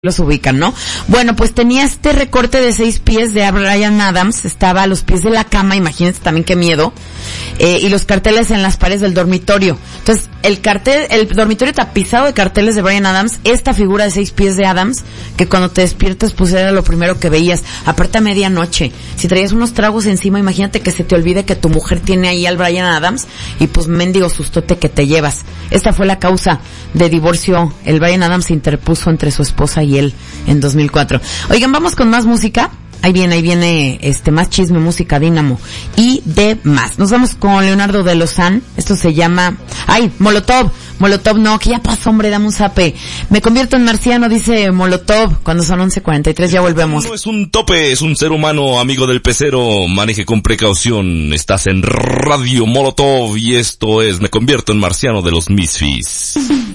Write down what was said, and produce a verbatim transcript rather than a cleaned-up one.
los ubican, ¿no? Bueno, pues tenía este recorte de seis pies de Bryan Adams, estaba a los pies de la cama, imagínense también qué miedo, eh, y los carteles en las paredes del dormitorio. Entonces, el cartel, el dormitorio tapizado de carteles de Bryan Adams, esta figura de seis pies de Adams, que cuando te despiertas, pues era lo primero que veías, aparte a medianoche. Si traías unos tragos encima, imagínate que se te olvide que tu mujer tiene ahí al Bryan Adams, y pues mendigo sustote que te llevas. Esta fue la causa de divorcio, el Bryan Adams se interpuso entre su esposa y él en dos mil cuatro. Oigan, vamos con más música. Ahí viene, ahí viene este más chisme, música Dínamo y demás. Nos vamos con Leonardo de Lozán. Esto se llama, ay, Molotov. Molotov no, que ya pasó, hombre, dame un zape. Me convierto en marciano, dice Molotov, cuando son once cuarenta y tres, ya volvemos. No es un tope, es un ser humano, amigo del pecero. Maneje con precaución. Estás en Radio Molotov y esto es Me convierto en marciano de los Misfits.